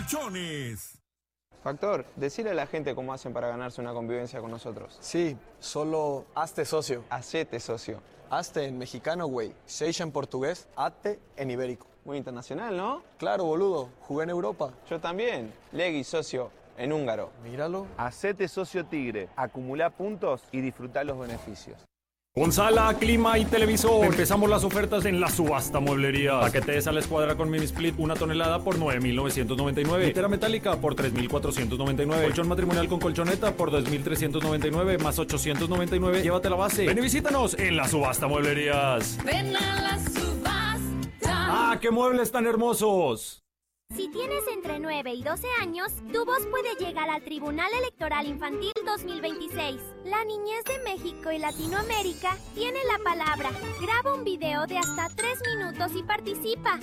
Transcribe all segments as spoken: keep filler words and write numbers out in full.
colchones. Factor, decirle a la gente cómo hacen para ganarse una convivencia con nosotros. Sí, solo hazte socio. Hacete socio. Hazte en mexicano, güey. Seis en portugués, hazte en ibérico. Muy internacional, ¿no? Claro, boludo. Jugué en Europa. Yo también. Legui socio en húngaro. Míralo. Hacete socio Tigre. Acumulá puntos y disfrutá los beneficios. Con sala, clima y televisor. Empezamos las ofertas en la subasta mueblería. Paquete de sala escuadra con mini split, una tonelada por nueve mil novecientos noventa y nueve. Litera metálica por tres mil cuatrocientos noventa y nueve. Colchón matrimonial con colchoneta por dos mil trescientos noventa y nueve más ochocientos noventa y nueve. Llévate la base. Ven y visítanos en la subasta mueblerías. Ven a la subasta. ¡Ah, qué muebles tan hermosos! Si tienes entre nueve y doce años, tu voz puede llegar al Tribunal Electoral Infantil dos mil veintiséis. La niñez de México y Latinoamérica tiene la palabra. Graba un video de hasta tres minutos y participa.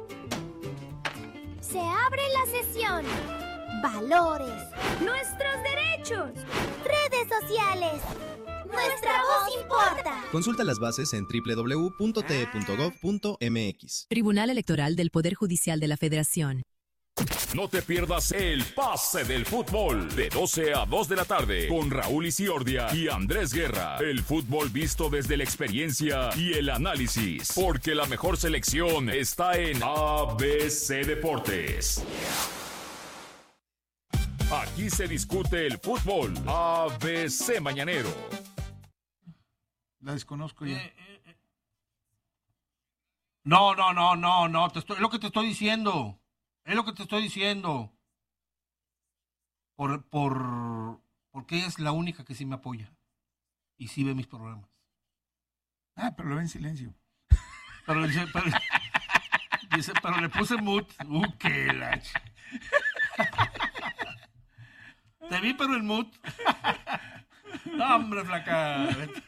Se abre la sesión. Valores. Nuestros derechos. Redes sociales. Nuestra voz importa. Consulta las bases en doble u doble u doble u punto t e punto gov punto m x. Tribunal Electoral del Poder Judicial de la Federación. No te pierdas el Pase del Fútbol de doce a dos de la tarde con Raúl Isiordia y Andrés Guerra. El fútbol visto desde la experiencia y el análisis, porque la mejor selección está en A B C Deportes. Aquí se discute el fútbol. A B C Mañanero. La desconozco ya. Eh, eh, eh. No, no, no, no, no. Te estoy, es lo que te estoy diciendo. Es lo que te estoy diciendo. Por, por, porque ella es la única que sí me apoya. Y sí ve mis programas. Ah, pero lo ve en silencio. Pero, dice, pero, dice, pero le puse mood. Uh, qué la... Te vi, pero el mood. No, hombre, flaca.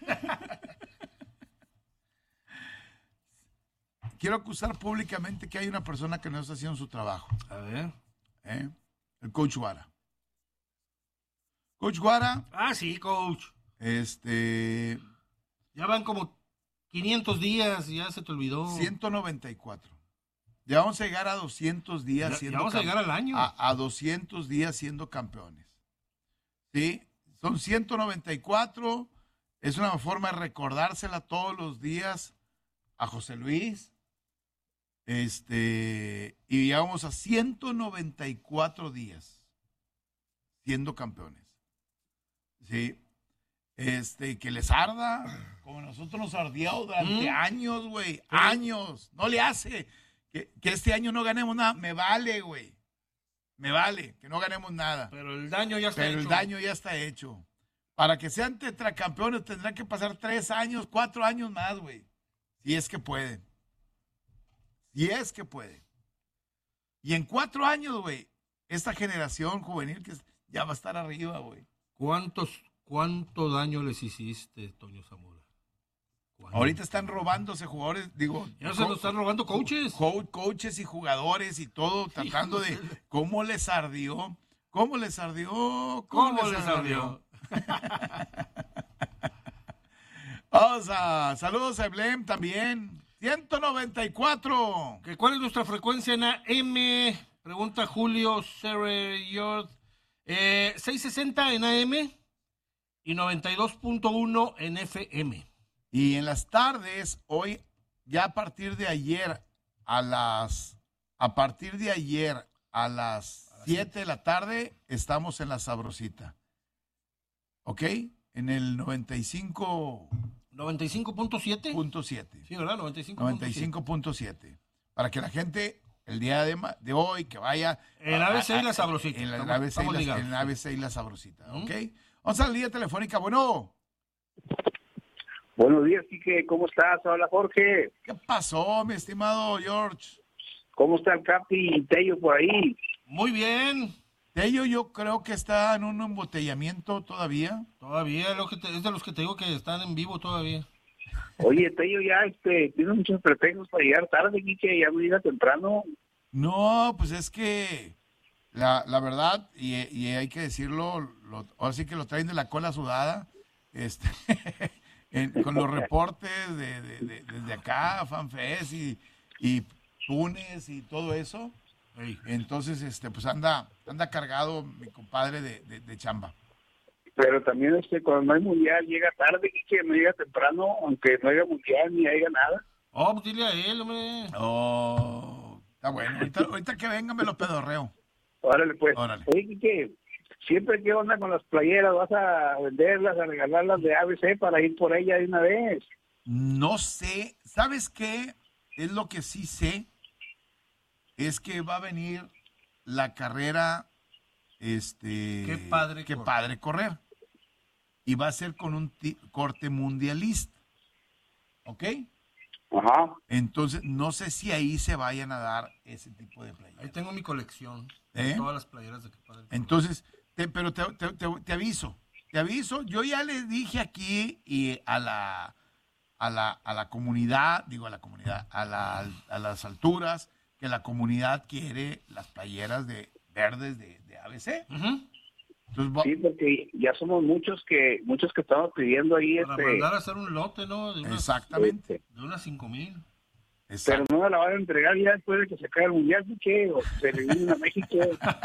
Quiero acusar públicamente que hay una persona que no está haciendo su trabajo. A ver. ¿Eh? El coach Guara. Coach Guara. Ah, sí, coach. Este. Ya van como quinientos días, ya se te olvidó. ciento noventa y cuatro. Ya vamos a llegar a doscientos días Ya, siendo ya vamos a llegar al año. A, a doscientos días siendo campeones. ¿Sí? Son ciento noventa y cuatro. Es una forma de recordársela todos los días a José Luis. Este, y llegamos a ciento noventa y cuatro días siendo campeones. Sí. Este, que les arda, como nosotros nos ardió durante ¿Mm? años, güey. Años. No le hace. Que, que este año no ganemos nada. Me vale, güey. Me vale que no ganemos nada. Pero el daño ya está Pero hecho. el daño ya está hecho. Para que sean tetracampeones tendrán que pasar tres años, cuatro años más, güey. Si es que pueden. Si es que pueden. Y en cuatro años, güey, esta generación juvenil que ya va a estar arriba, güey. ¿Cuántos, cuánto daño les hiciste, Toño Zamora? Ahorita están robándose jugadores, digo. Ya se lo están robando coaches. Co- coaches y jugadores y todo, tratando de cómo les ardió. ¿Cómo les ardió? ¿Cómo, ¿Cómo les les ardió? Vamos a, saludos a Eblem también. ciento noventa y cuatro. ¿Que ¿Cuál es nuestra frecuencia en A M? Pregunta Julio Sereyot. Eh, seiscientos sesenta en A M y noventa y dos punto uno en F M. Y en las tardes, hoy, ya a partir de ayer, a las, a partir de ayer, a las siete de la tarde, estamos en La Sabrosita. ¿Ok? En el noventa y cinco... ¿noventa y cinco punto siete? Punto siete. Sí, ¿verdad? noventa y cinco. noventa y cinco punto siete. Para que la gente, el día de, ma- de hoy, que vaya... En A B C y La Sabrosita. En la Estamos- A B C y estamos la- ligados. en la A B C y La Sabrosita. ¿Mm? ¿Ok? Vamos a la línea telefónica. Bueno... Buenos días, Quique. ¿Cómo estás? Hola, Jorge. ¿Qué pasó, mi estimado George? ¿Cómo está el Capi y Tello por ahí? Muy bien. Tello yo creo que está en un embotellamiento todavía. Todavía lo que te- es de los que te digo que están en vivo todavía. Oye, Tello ya este, tiene muchos pretextos para llegar tarde, Quique. Ya no llega temprano. No, pues es que la, la verdad, y, y hay que decirlo, lo, ahora sí que lo traen de la cola sudada, este, en- con los reportes de, de- de- desde acá, FanFest y, y Túnez y todo eso. Ey. Entonces, este, pues anda, anda cargado mi compadre de, de, de chamba. Pero también este, cuando no hay mundial llega tarde, que no llega temprano, aunque no haya mundial ni haya nada. Oh, pues dile a él, hombre. Oh, está bueno. Ahorita, ahorita que venga me lo pedorreo. Órale, pues. Órale. Oye, Quique, siempre qué onda con las playeras, ¿vas a venderlas, a regalarlas de A B C para ir por ella de una vez? No sé, ¿sabes qué? Es lo que sí sé, es que va a venir la carrera, este... Qué padre qué correr. padre correr. Y va a ser con un ti- corte mundialista, ¿ok? Ajá. Entonces, no sé si ahí se vayan a dar ese tipo de playeras. Ahí tengo mi colección. ¿Eh? De todas las playeras de qué padre. Entonces, te- pero te, te- te- te aviso, te aviso, yo ya les dije aquí y a la, a la, a la comunidad, digo a la comunidad, a, la, a las alturas, que la comunidad quiere las playeras de verdes de, de A B C. Uh-huh. Entonces, va- Sí, porque ya somos muchos que muchos que estamos pidiendo ahí Para este, mandar a hacer un lote, ¿no? De unas, exactamente. de unas cinco mil. pero no me la van a entregar ya después de que se acabe el mundial, ¿qué? O se le viene a México.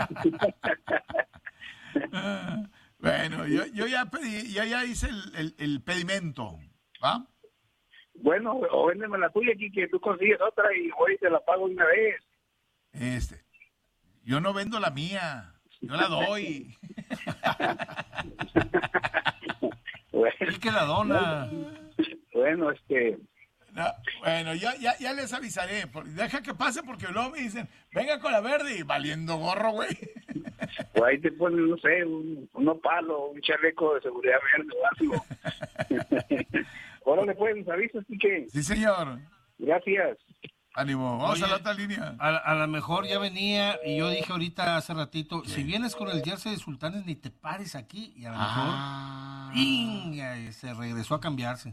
Bueno, yo, yo ya pedí, ya, ya hice el, el, el pedimento, ¿va? Bueno, o véndeme la tuya aquí, que tú consigues otra y voy y te la pago de una vez. Este, yo no vendo la mía, yo la doy. ¿Y que la dona? Bueno, este... No, bueno, ya, ya, ya les avisaré. por- Deja que pase porque luego me dicen, venga con la verde y valiendo gorro, güey. O ahí te ponen, no sé, un, un palo, un chaleco de seguridad verde o algo. Órale, pues, nos avisas, Quique. Sí, señor. Gracias. Ánimo, vamos Oye, a la otra línea. A, a lo mejor ya venía y yo dije ahorita hace ratito, si vienes con el jersey de Sultanes ni te pares aquí y a lo mejor Ah, ¡inga! Y se regresó a cambiarse.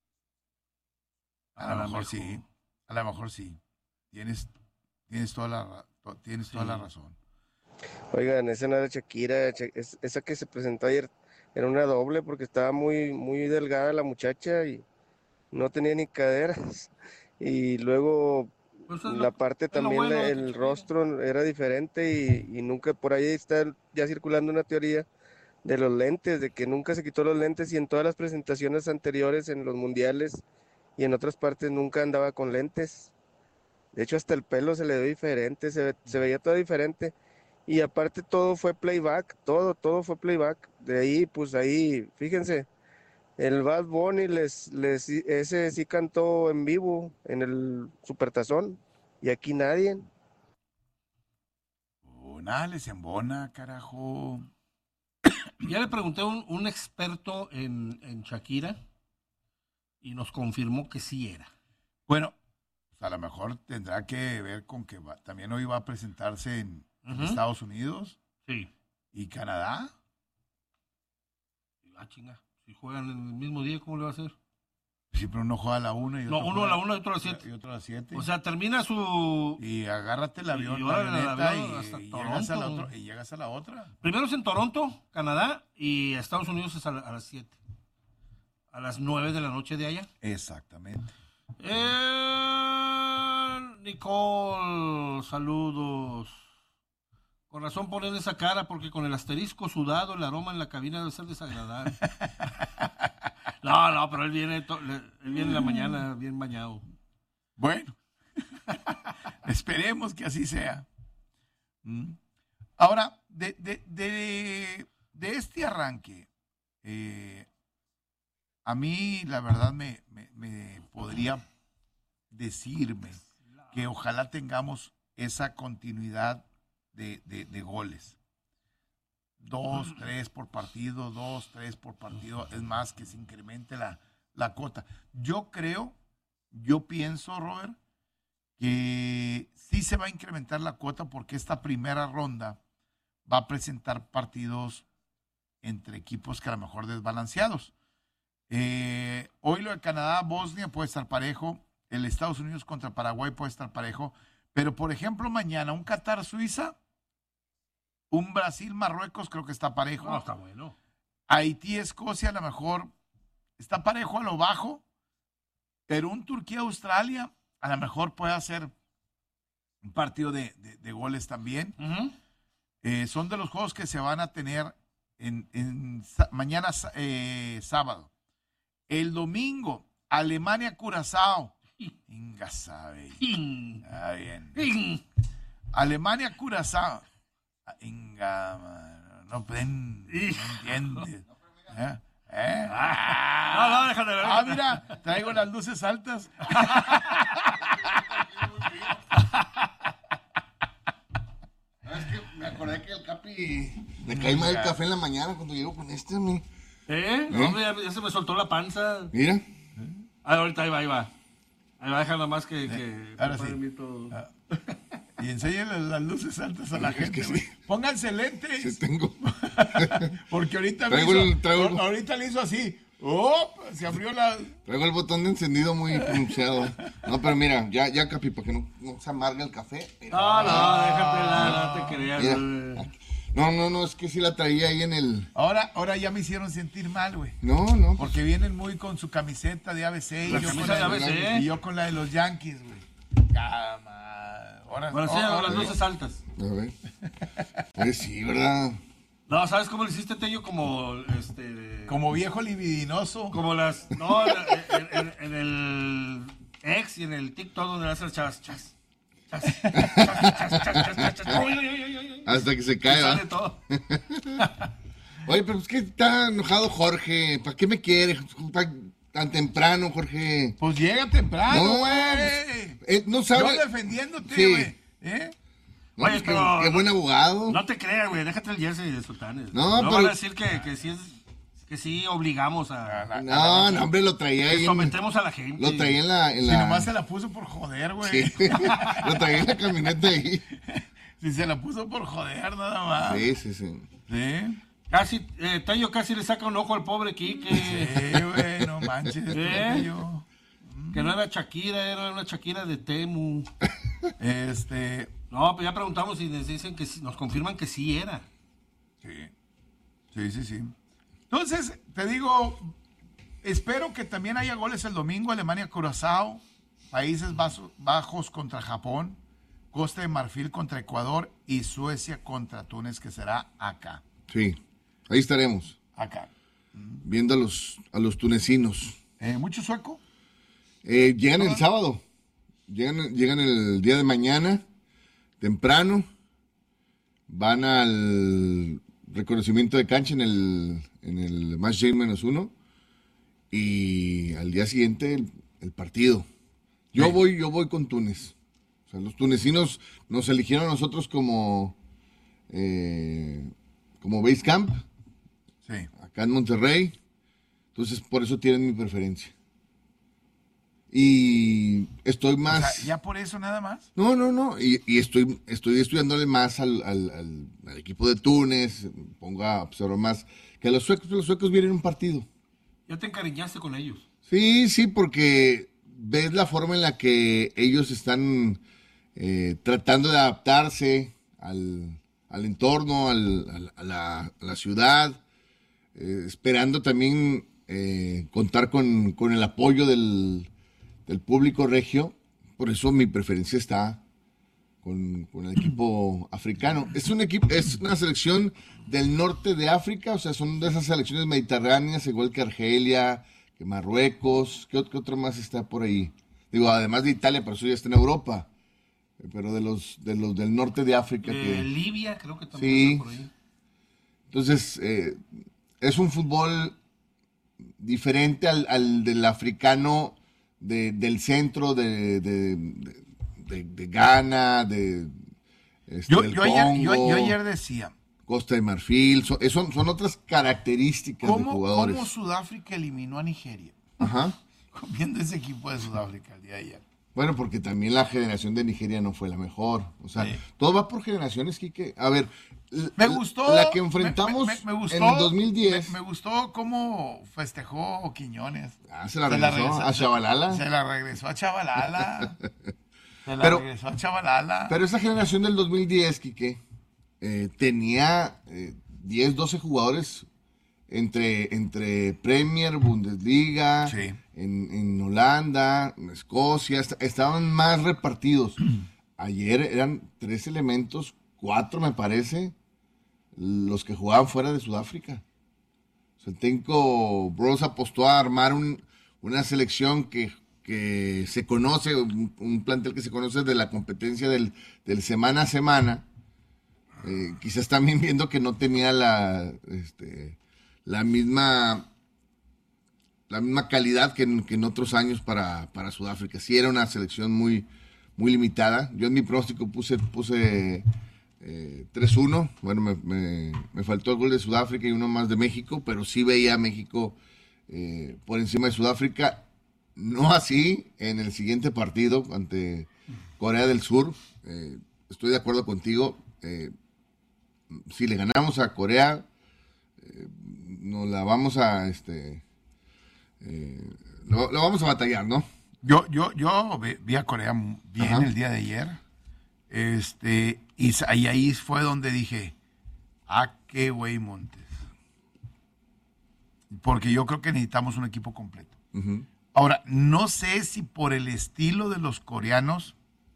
a lo mejor sí, a lo mejor sí. Tienes, tienes toda la, ra- to- tienes toda la razón. Oigan, esa no era Shakira, Sha- es- esa que se presentó ayer era una doble porque estaba muy, muy delgada la muchacha y no tenía ni caderas. Y luego Pues es la lo- parte es lo también, bueno la- de el Shakira. rostro era diferente y, y nunca, por ahí está ya circulando una teoría de los lentes, de que nunca se quitó los lentes y en todas las presentaciones anteriores en los mundiales y en otras partes nunca andaba con lentes. De hecho, hasta el pelo se le dio diferente, se, ve- se veía todo diferente. Y aparte todo fue playback, todo, todo fue playback. De ahí, pues ahí, fíjense, el Bad Bunny, les, les, ese sí cantó en vivo en el Supertazón. Y aquí nadie. Una les embona, carajo. Ya le pregunté a un, un experto en, en Shakira y nos confirmó que sí era. Bueno, pues a lo mejor tendrá que ver con que va- también hoy va a presentarse en, en Ujú. Estados Unidos Sí. y Canadá. Ah, chinga. Si juegan en el mismo día, ¿cómo le va a hacer? Siempre uno juega a la una y otro No, uno juega- a la una y otro a las siete. Y otro a las siete. O sea, termina su... Y agárrate el avión, Y la órale, el avioneta, avión y, hasta y llegas a la Toronto. otra, y llegas a la otra. Primero es en Toronto, Canadá, y Estados Unidos es a, la- a las siete. A las nueve de la noche de allá. Exactamente. Eh, Nicole, saludos. Con razón ponen esa cara, porque con el asterisco sudado, el aroma en la cabina debe ser desagradable. No, no, pero él viene, to- le- él viene en la mañana bien bañado. Bueno, esperemos que así sea. ¿Mm? Ahora, de, de, de, de este arranque, eh, a mí la verdad me, me, me podría decirme que ojalá tengamos esa continuidad de, de, de goles. Dos, tres por partido, dos, tres por partido, es más, que se incremente la, la cuota. Yo creo, yo pienso, Robert, que sí se va a incrementar la cuota porque esta primera ronda va a presentar partidos entre equipos que a lo mejor desbalanceados. Eh, hoy lo de Canadá, Bosnia puede estar parejo, el Estados Unidos contra Paraguay puede estar parejo, pero por ejemplo mañana un Qatar-Suiza, un Brasil-Marruecos creo que está parejo. No, está bueno. Haití-Escocia a lo mejor está parejo a lo bajo, pero un Turquía-Australia a lo mejor puede ser un partido de, de, de goles también. Uh-huh. Eh, son de los juegos que se van a tener en, en mañana eh, sábado. El domingo, Alemania-Curazao. Inga sabe. Ah, bien. Alemania-Curazao. Inga, mano, no, pueden, no entiendes. ¿Eh? ¿Eh? Ah, no, no, déjate ver. Ah, mira, traigo las luces altas. Es que me acordé que el Capi le cae mal el café en la mañana cuando llego con este, a mí. ¿Eh? No, hombre, ya, ya se me soltó la panza. Mira. Ah, ahorita ahí va, ahí va. Ahí va a dejar nada más que... que ahora sí. Todo. Ah. Y enséñenle las luces altas a la gente. Sí. Pónganse lentes. Sí, tengo. Porque ahorita, traigo hizo, el, traigo... ahorita le hizo así. ¡Oh! Se abrió la... Traigo el botón de encendido muy pronunciado. No, pero mira, ya, ya Capi, para que no, no se amargue el café. Mira. No, no, déjatela, no te creas. Mira. No, no, no, es que sí la traía ahí en el... Ahora, ahora ya me hicieron sentir mal, güey. No, no. Porque vienen muy con su camiseta de A B C. La y, yo camisa con de la A B C. y yo con la de los Yankees, güey. Cama. Ahora, bueno, sí, oh, ahora las oh, luces altas. A ver. Pues sí, ¿verdad? No, ¿sabes cómo le hiciste, Tello? Como, este... Como viejo libidinoso. Como las... No, en, en, en el X y en el TikTok donde le hacen las chavas. Chas. Chas. Chas, chas, chas, chas, chas, chas. Uy, uy, uy, uy, uy. Hasta que se cae, sale todo. Oye, pero es que está enojado Jorge. ¿Para qué me quiere? ¿Para tan temprano, Jorge? Pues llega temprano, güey. No, eh, no sabe. Yo defendiéndote, güey. Sí. ¿Eh? No, Oye, pues pero... Qué, qué buen abogado. No te creas, güey. Déjate el jersey de Sultanes. No, no pero... van a decir que, que sí es... Que sí obligamos a... No, no, hombre, lo traía ahí. Que sometemos a la gente. Lo traía en la... En si la... nomás se la puso por joder, güey. Sí. Lo traía en la camioneta ahí. Si se la puso por joder, nada más. Sí, sí, sí. Sí. Casi, eh, Tello casi le saca un ojo al pobre Quique. Sí, güey, no manches. ¿Eh? Yo. Que no era Shakira, era una Shakira de Temu. Este... No, pues ya preguntamos y nos dicen que sí, nos confirman que sí era. Sí. Sí, sí, sí. Entonces, te digo, espero que también haya goles el domingo. Alemania-Curazao, Países Bajos contra Japón, Costa de Marfil contra Ecuador y Suecia contra Túnez, que será acá. Sí, ahí estaremos. Acá. Viendo a los, a los tunecinos. Eh, ¿Mucho sueco? Eh, llegan el sábado. Llegan, llegan el día de mañana, temprano. Van al reconocimiento de cancha en el, en el Match Day menos uno. Y al día siguiente el, el partido. Yo sí. voy, yo voy con Túnez. O sea, los tunecinos nos eligieron a nosotros como, eh, como base camp. Sí. Acá en Monterrey. Entonces, por eso tienen mi preferencia. Y estoy más... O sea, ¿ya por eso nada más? No, no, no. Y, y estoy, estoy estudiándole más al, al, al, al equipo de Túnez. Pongo a observar más que a los suecos. Los suecos vienen un partido. ¿Ya te encariñaste con ellos? Sí, sí, porque ves la forma en la que ellos están eh, tratando de adaptarse al, al entorno, al, al, a, la, a la ciudad, eh, esperando también eh, contar con, con el apoyo del... el público regio, por eso mi preferencia está con, con el equipo africano. Es un equipo, es una selección del norte de África, o sea, son de esas selecciones mediterráneas, igual que Argelia, que Marruecos, ¿qué, qué otro más está por ahí? Digo, además de Italia, pero eso ya está en Europa, pero de los, de los del norte de África. Eh, que, Libia, creo que también sí, está por ahí. Entonces, eh, es un fútbol diferente al, al del africano De, del centro de, de, de, de Ghana, de este, yo, del yo, Congo, ayer, yo, yo ayer decía Costa de Marfil, son, son, son otras características ¿cómo, de jugadores. ¿Cómo Sudáfrica eliminó a Nigeria? Ajá. Viendo ese equipo de Sudáfrica el día de ayer. Bueno, porque también la generación de Nigeria no fue la mejor. O sea, sí. Todo va por generaciones, Quique. A ver, me gustó la que enfrentamos me, me, me gustó, en dos mil diez. Me, me gustó cómo festejó Quiñones. Ah, se la se regresó, la regresó a Chavalala. Se la regresó a Chavalala. se la pero, regresó a Chavalala. Pero esa generación del dos mil diez, Quique, eh, tenía eh, diez, doce jugadores entre, entre Premier, Bundesliga, sí. en, en Holanda, en Escocia, est- estaban más repartidos. ayer eran tres elementos, cuatro me parece, los que jugaban fuera de Sudáfrica. O sea, el técnico Bros apostó a armar un, una selección que, que se conoce, un, un plantel que se conoce de la competencia del, del semana a semana. Eh, quizás también viendo que no tenía la, este, la misma la misma calidad que en, que en otros años para, para Sudáfrica. Sí era una selección muy, muy limitada. Yo en mi pronóstico puse, puse eh, tres uno. Bueno, me, me, me faltó el gol de Sudáfrica y uno más de México, pero sí veía a México eh, por encima de Sudáfrica. No así en el siguiente partido ante Corea del Sur. Eh, estoy de acuerdo contigo. Eh, si le ganamos a Corea, eh, nos la vamos a... este Eh, lo, lo vamos a batallar, ¿no? Yo, yo, yo vi a Corea bien Ajá. el día de ayer. Este, y, y ahí fue donde dije, ah, qué güey Montes. Porque yo creo que necesitamos un equipo completo. Uh-huh. Ahora, no sé si por el estilo de los coreanos.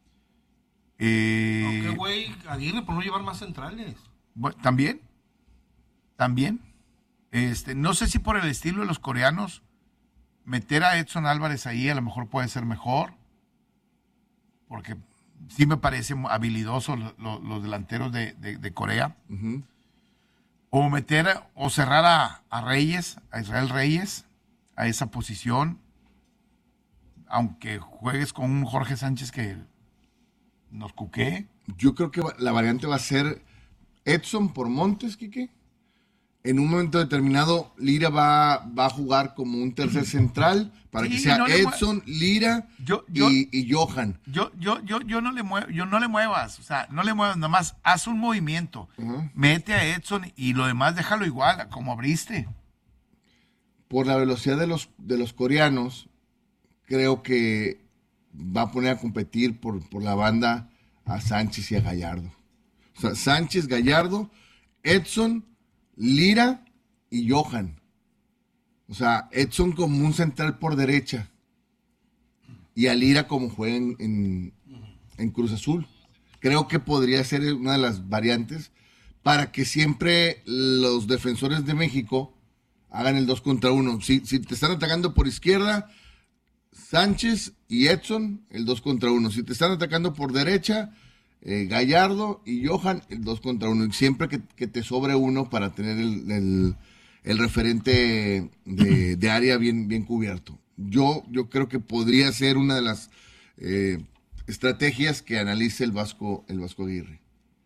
Eh, no, qué güey, Aguirre, por no llevar más centrales. Bueno, también. También. Este, no sé si por el estilo de los coreanos. Meter a Edson Álvarez ahí a lo mejor puede ser mejor, porque sí me parece habilidoso los, los, los delanteros de, de, de Corea. Uh-huh. O meter o cerrar a, a Reyes, a Israel Reyes, a esa posición, aunque juegues con un Jorge Sánchez que nos cuquee. Yo creo que la variante va a ser Edson por Montes, Quique. En un momento determinado, Lira va, va a jugar como un tercer central para sí, que sea no Edson, Lira yo, yo, y, y Johan. Yo, yo, yo, yo no le muevo, yo no le muevas, o sea, no le muevas, nomás haz un movimiento, uh-huh. Mete a Edson y lo demás déjalo igual, como abriste. Por la velocidad de los, de los coreanos, creo que va a poner a competir por, por la banda a Sánchez y a Gallardo. O sea, Sánchez, Gallardo, Edson, Lira y Johan. O sea, Edson como un central por derecha y a Lira como juega en, en, en Cruz Azul. Creo que podría ser una de las variantes para que siempre los defensores de México hagan el dos contra uno. Si, si te están atacando por izquierda, Sánchez y Edson, el dos contra uno. Si te están atacando por derecha, Eh, Gallardo y Johan, el dos contra uno. Y siempre que, que te sobre uno para tener el, el, el referente de, de área bien, bien cubierto. Yo, yo creo que podría ser una de las eh, estrategias que analice el Vasco, el Vasco Aguirre.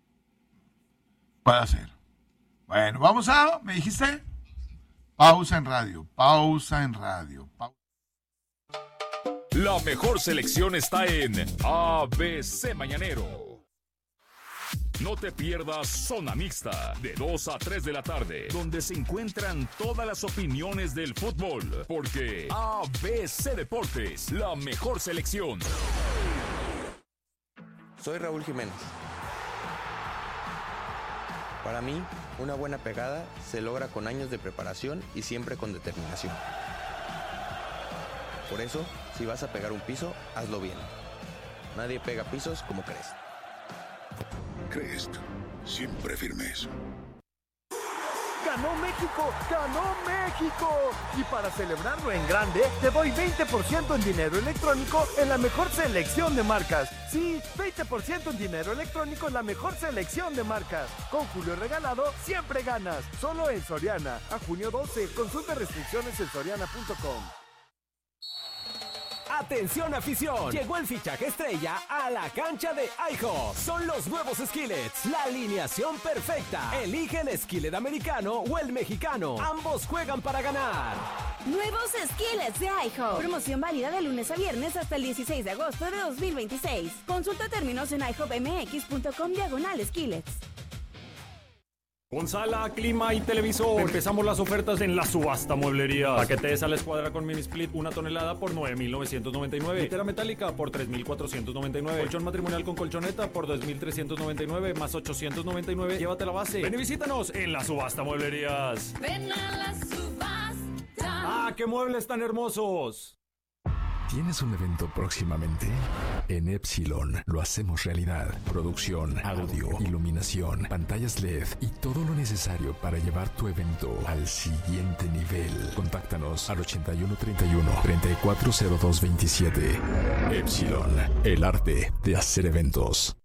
Puede ser. Bueno, vamos a, ¿me dijiste? Pausa en radio, pausa en radio. Pausa. La mejor selección está en A B C Mañanero. No te pierdas Zona Mixta, de dos a tres de la tarde, donde se encuentran todas las opiniones del fútbol, porque A B C Deportes, la mejor selección. Soy Raúl Jiménez. Para mí, una buena pegada se logra con años de preparación y siempre con determinación. Por eso, si vas a pegar un piso, hazlo bien. Nadie pega pisos como Crest. Crest, siempre firmes. ¡Ganó México! ¡Ganó México! Y para celebrarlo en grande, te doy veinte por ciento en dinero electrónico en la mejor selección de marcas. Sí, veinte por ciento en dinero electrónico en la mejor selección de marcas. Con Julio Regalado, siempre ganas. Solo en Soriana. A junio doce. Consulta restricciones en soriana punto com. ¡Atención afición! Llegó el fichaje estrella a la cancha de iHop. Son los nuevos Skillets, la alineación perfecta. Elige el skillet americano o el mexicano. Ambos juegan para ganar. Nuevos Skillets de iHop. Promoción válida de lunes a viernes hasta el dieciséis de agosto de dos mil veintiséis. Consulta términos en ihopmx punto com diagonal skillets. Con sala, clima y televisor. Empezamos las ofertas en la subasta mueblería. Paquete de sala escuadra con mini split, una tonelada por nueve mil novecientos noventa y nueve. Litera metálica por tres mil cuatrocientos noventa y nueve. Colchón matrimonial con colchoneta por dos mil trescientos noventa y nueve más ochocientos noventa y nueve. Llévate la base. Ven y visítanos en la subasta mueblerías. Ven a la subasta. ¡Ah, qué muebles tan hermosos! ¿Tienes un evento próximamente? En Epsilon lo hacemos realidad. Producción, audio, iluminación, pantallas L E D y todo lo necesario para llevar tu evento al siguiente nivel. Contáctanos al ochenta y uno treinta y uno, treinta y cuatro cero dos veintisiete. Epsilon, el arte de hacer eventos.